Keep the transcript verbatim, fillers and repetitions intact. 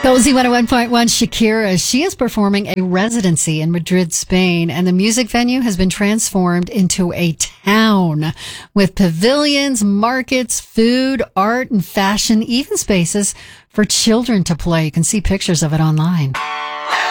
Cozy one oh one point one, Shakira. She is performing a residency in Madrid, Spain, and the music venue has been transformed into a town with pavilions, markets, food, art, and fashion, even spaces for children to play. You can see pictures of it online.